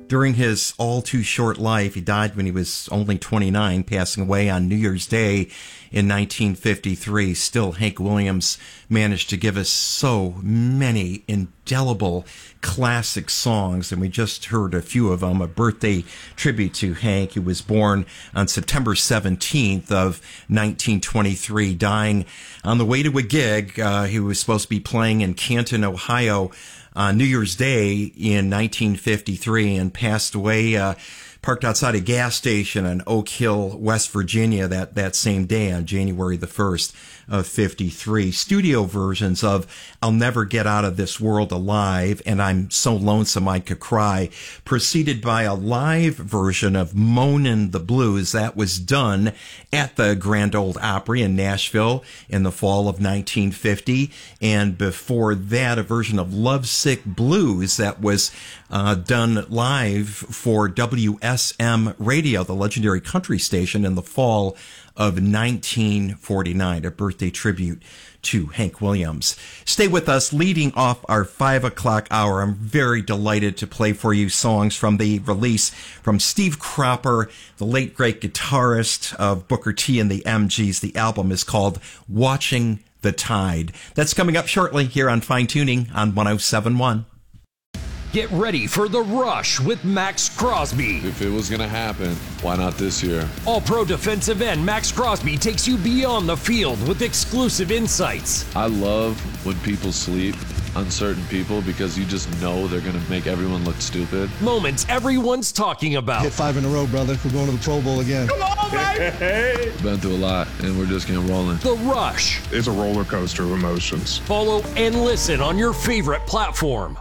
During his all too short life, he died when he was only 29, passing away on New Year's Day in 1953. Still, Hank Williams managed to give us so many indelible classic songs, and we just heard a few of them. A birthday tribute to Hank. He was born on September 17th of 1923, dying on the way to a gig. He was supposed to be playing in Canton, Ohio, on New Year's Day in 1953, and passed away parked outside a gas station in Oak Hill, West Virginia that same day on January the 1st of 53. Studio versions of I'll Never Get Out of This World Alive and I'm So Lonesome I Could Cry, preceded by a live version of Moanin' the Blues that was done at the Grand Ole Opry in Nashville in the fall of 1950. And before that, a version of Lovesick Blues that was done live for WSM Radio, the legendary country station, in the fall of 1949, a birthday tribute to Hank Williams. Stay with us. Leading off our 5 o'clock hour, I'm very delighted to play for you songs from the release from Steve Cropper, the late great guitarist of Booker T and the MGs. The album is called Watching the Tide. That's coming up shortly here on Fine Tuning on 107.1. Get ready for The Rush with Max Crosby. If it was going to happen, why not this year? All-pro defensive end Max Crosby takes you beyond the field with exclusive insights. I love when people sleep on certain people because you just know they're going to make everyone look stupid. Moments everyone's talking about. Hit 5 in a row, brother. We're going to the Pro Bowl again. Come on, baby! Been through a lot, and we're just getting rolling. The Rush. It's a roller coaster of emotions. Follow and listen on your favorite platform.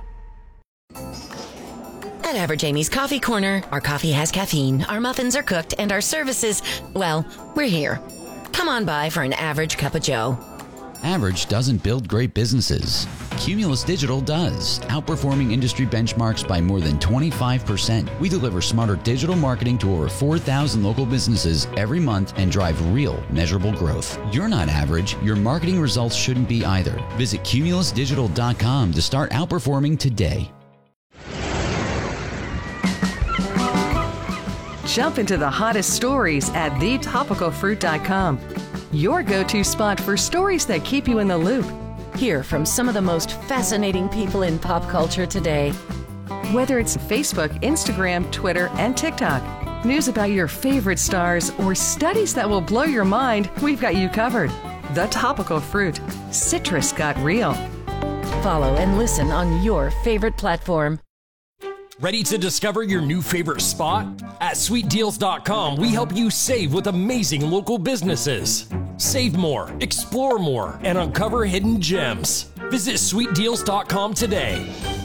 At Average Amy's Coffee Corner, our coffee has caffeine, our muffins are cooked, and our services, well, we're here. Come on by for an average cup of joe. Average doesn't build great businesses. Cumulus Digital does, outperforming industry benchmarks by more than 25%. We deliver smarter digital marketing to over 4,000 local businesses every month and drive real, measurable growth. You're not average. Your marketing results shouldn't be either. Visit cumulusdigital.com to start outperforming today. Jump into the hottest stories at thetopicalfruit.com. Your go-to spot for stories that keep you in the loop. Hear from some of the most fascinating people in pop culture today. Whether it's Facebook, Instagram, Twitter, and TikTok, news about your favorite stars, or studies that will blow your mind, we've got you covered. The Topical Fruit. Citrus got real. Follow and listen on your favorite platform. Ready to discover your new favorite spot? At sweetdeals.com, we help you save with amazing local businesses. Save more, explore more, and uncover hidden gems. Visit sweetdeals.com today.